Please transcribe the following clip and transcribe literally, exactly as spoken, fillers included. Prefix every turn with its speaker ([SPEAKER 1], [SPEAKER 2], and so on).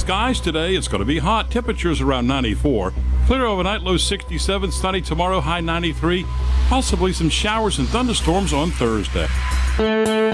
[SPEAKER 1] skies today. It's going to be hot. Temperatures around ninety-four. Clear overnight, low sixty-seven. Sunny tomorrow, high ninety-three. Possibly some showers and thunderstorms on Thursday.